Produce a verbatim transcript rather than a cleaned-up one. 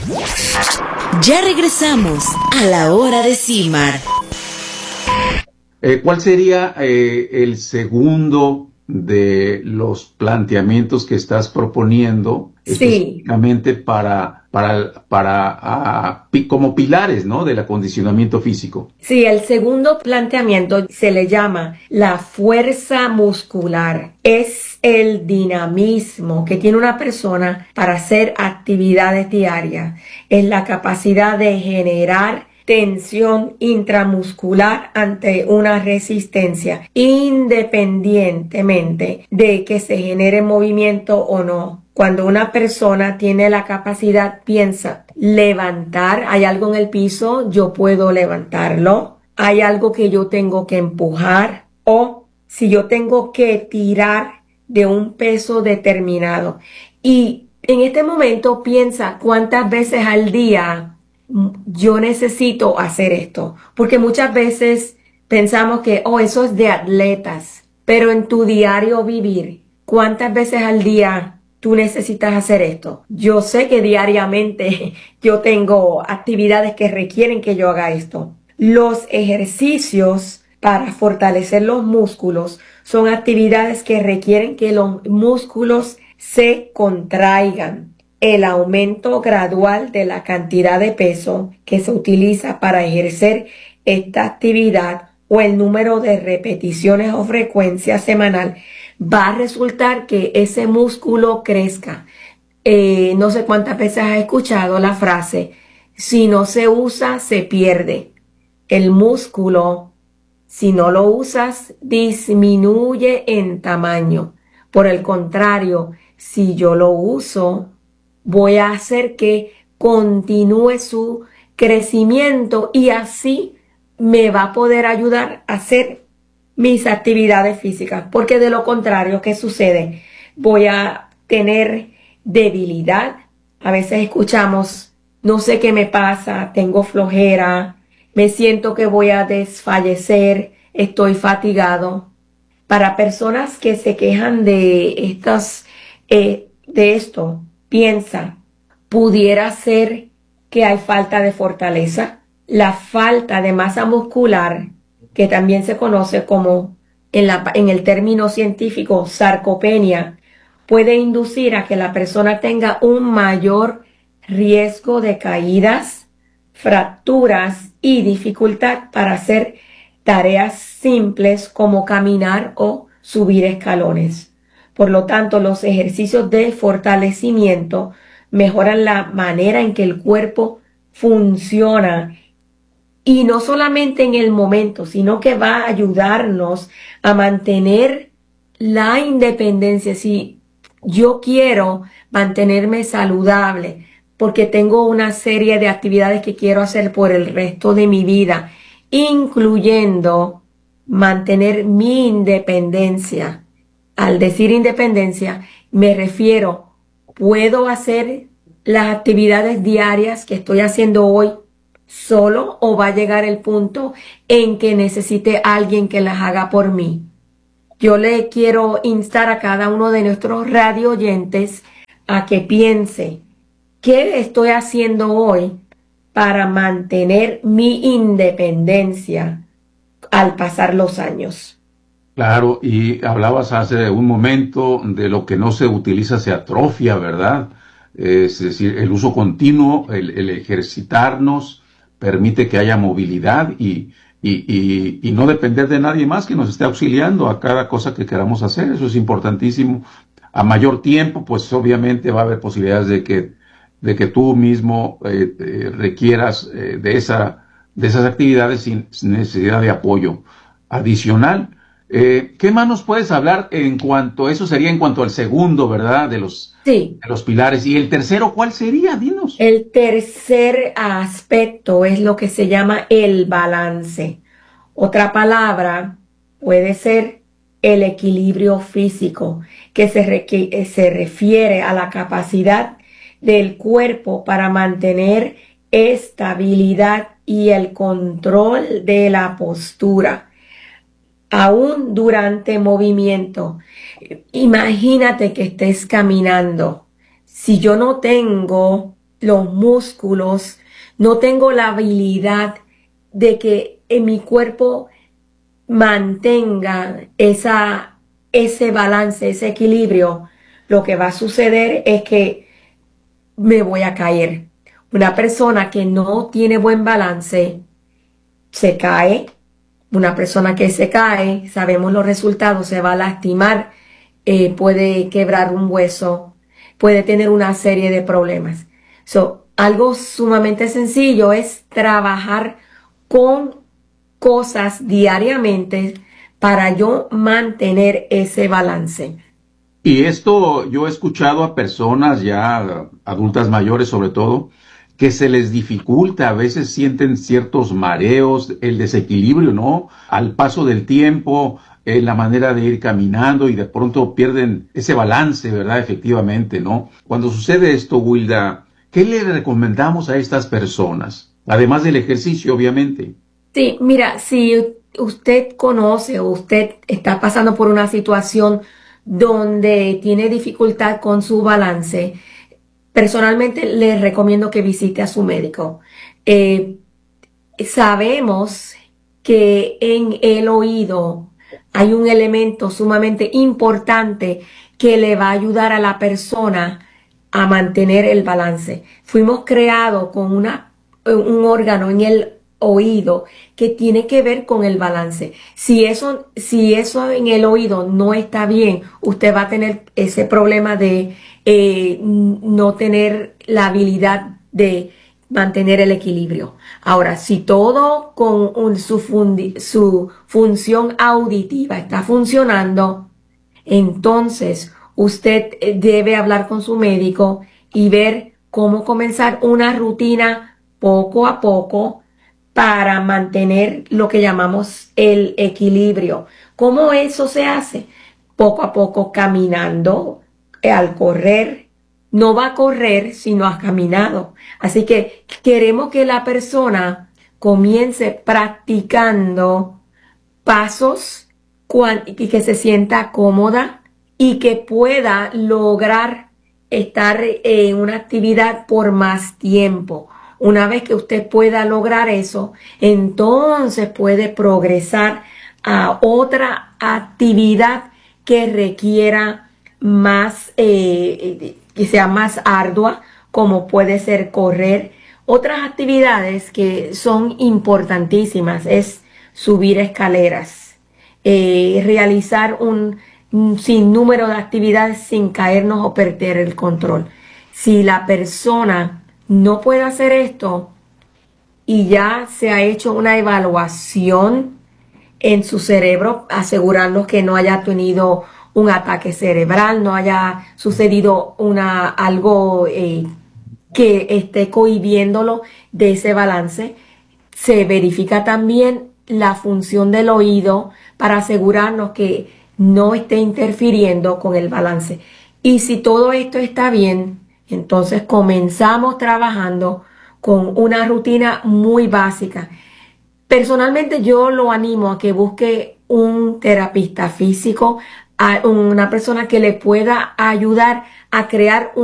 Ya regresamos a la hora de CIMAR. Eh, ¿Cuál sería eh, el segundo de los planteamientos que estás proponiendo Sí. específicamente para, para, para ah, pi- como pilares, ¿no?, del acondicionamiento físico? Sí, el segundo planteamiento se le llama la fuerza muscular. Es el dinamismo que tiene una persona para hacer actividades diarias. Es la capacidad de generar tensión intramuscular ante una resistencia, independientemente de que se genere movimiento o no. Cuando una persona tiene la capacidad, piensa, levantar, hay algo en el piso, yo puedo levantarlo, hay algo que yo tengo que empujar, o si yo tengo que tirar de un peso determinado. Y en este momento piensa cuántas veces al día yo necesito hacer esto, porque muchas veces pensamos que, oh, eso es de atletas, pero en tu diario vivir, ¿cuántas veces al día tú necesitas hacer esto? Yo sé que diariamente yo tengo actividades que requieren que yo haga esto. Los ejercicios para fortalecer los músculos son actividades que requieren que los músculos se contraigan. El aumento gradual de la cantidad de peso que se utiliza para ejercer esta actividad o el número de repeticiones o frecuencia semanal va a resultar que ese músculo crezca. Eh, no sé cuántas veces has escuchado la frase, si no se usa, se pierde. El músculo, si no lo usas, disminuye en tamaño. Por el contrario, si yo lo uso, voy a hacer que continúe su crecimiento y así me va a poder ayudar a hacer mis actividades físicas. Porque de lo contrario, ¿qué sucede? Voy a tener debilidad. A veces escuchamos, no sé qué me pasa, tengo flojera, me siento que voy a desfallecer, estoy fatigado. Para personas que se quejan de estas, eh, de esto, piensa, pudiera ser que hay falta de fortaleza, la falta de masa muscular, que también se conoce como en, la, en el término científico sarcopenia, puede inducir a que la persona tenga un mayor riesgo de caídas, fracturas y dificultad para hacer tareas simples como caminar o subir escalones. Por lo tanto, los ejercicios de fortalecimiento mejoran la manera en que el cuerpo funciona y no solamente en el momento, sino que va a ayudarnos a mantener la independencia. Si yo quiero mantenerme saludable porque tengo una serie de actividades que quiero hacer por el resto de mi vida, incluyendo mantener mi independencia. Al decir independencia, me refiero, ¿puedo hacer las actividades diarias que estoy haciendo hoy solo o va a llegar el punto en que necesite a alguien que las haga por mí? Yo le quiero instar a cada uno de nuestros radio oyentes a que piense, ¿qué estoy haciendo hoy para mantener mi independencia al pasar los años? Claro, y hablabas hace un momento de lo que no se utiliza se atrofia, ¿verdad? Es decir, el uso continuo, el, el ejercitarnos, permite que haya movilidad y, y, y, y no depender de nadie más que nos esté auxiliando a cada cosa que queramos hacer. Eso es importantísimo. A mayor tiempo, pues obviamente va a haber posibilidades de que, de que tú mismo eh, eh, requieras eh, de, esa, de esas actividades sin necesidad de apoyo adicional. Eh, ¿Qué más nos puedes hablar en cuanto, eso sería en cuanto al segundo, ¿verdad? De los, sí. de los pilares. ¿Y el tercero cuál sería? Dinos. El tercer aspecto es lo que se llama el balance. Otra palabra puede ser el equilibrio físico, que se, re, que se refiere a la capacidad del cuerpo para mantener estabilidad y el control de la postura, aún durante movimiento. Imagínate que estés caminando. Si yo no tengo los músculos, no tengo la habilidad de que en mi cuerpo mantenga esa, ese balance, ese equilibrio, lo que va a suceder es que me voy a caer. Una persona que no tiene buen balance se cae. Una persona que se cae, sabemos los resultados, se va a lastimar, eh, puede quebrar un hueso, puede tener una serie de problemas. So, algo sumamente sencillo es trabajar con cosas diariamente para yo mantener ese balance. Y esto yo he escuchado a personas ya adultas mayores sobre todo, que se les dificulta, a veces sienten ciertos mareos, el desequilibrio, ¿no? Al paso del tiempo, en la manera de ir caminando y de pronto pierden ese balance, ¿verdad? Efectivamente, ¿no? Cuando sucede esto, Wilda, ¿qué le recomendamos a estas personas? Además del ejercicio, obviamente. Sí, mira, si usted conoce o usted está pasando por una situación donde tiene dificultad con su balance, personalmente les recomiendo que visite a su médico. Eh, sabemos que en el oído hay un elemento sumamente importante que le va a ayudar a la persona a mantener el balance. Fuimos creados con una, un órgano en el oído que tiene que ver con el balance. Si eso, si eso en el oído no está bien, usted va a tener ese problema de eh, no tener la habilidad de mantener el equilibrio. Ahora, si todo con un, su, fundi, su función auditiva está funcionando, entonces usted debe hablar con su médico y ver cómo comenzar una rutina poco a poco para mantener lo que llamamos el equilibrio. ¿Cómo eso se hace? Poco a poco caminando, al correr. No va a correr si no has caminado. Así que queremos que la persona comience practicando pasos y que se sienta cómoda y que pueda lograr estar en una actividad por más tiempo. Una vez que usted pueda lograr eso, entonces puede progresar a otra actividad que requiera más, eh, que sea más ardua, como puede ser correr. Otras actividades que son importantísimas es subir escaleras, eh, realizar un, un sinnúmero de actividades sin caernos o perder el control. Si la persona no puede hacer esto y ya se ha hecho una evaluación en su cerebro, asegurarnos que no haya tenido un ataque cerebral, no haya sucedido una, algo eh, que esté cohibiéndolo de ese balance. Se verifica también la función del oído para asegurarnos que no esté interfiriendo con el balance. Y si todo esto está bien, entonces comenzamos trabajando con una rutina muy básica. Personalmente yo lo animo a que busque un terapista físico, a una persona que le pueda ayudar a crear un